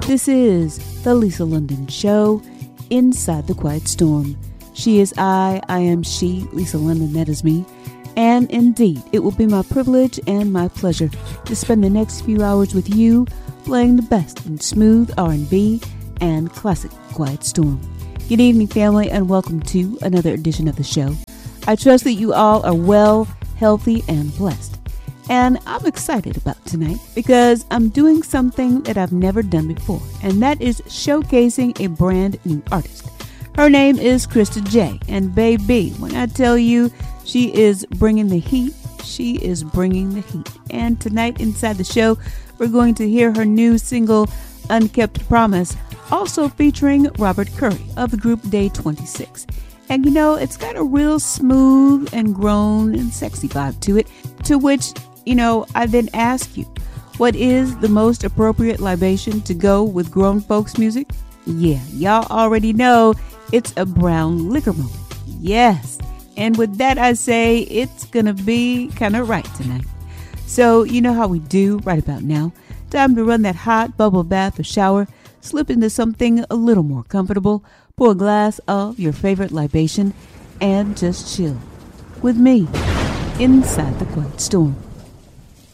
This is the Lisa London Show, Inside the Quiet Storm. She is I am she, Lisa London, that is me. And indeed, it will be my privilege and my pleasure to spend the next few hours with you, playing the best in smooth R&B and classic Quiet Storm. Good evening, family, and welcome to another edition of the show. I trust that you all are well, healthy, and blessed. And I'm excited about tonight because I'm doing something that I've never done before, and that is showcasing a brand new artist. Her name is Krista J, and baby, when I tell you she is bringing the heat, she is bringing the heat. And tonight inside the show, we're going to hear her new single, Unkept Promise, also featuring Robert Curry of the group Day 26. And you know, it's got a real smooth and grown and sexy vibe to it, to which, you know, I then ask you, what is the most appropriate libation to go with grown folks music? Yeah, y'all already know it's a brown liquor moment. Yes. And with that, I say it's gonna be kind of right tonight. So you know how we do right about now. Time to run that hot bubble bath or shower, slip into something a little more comfortable, pour a glass of your favorite libation, and just chill with me inside the Quiet Storm.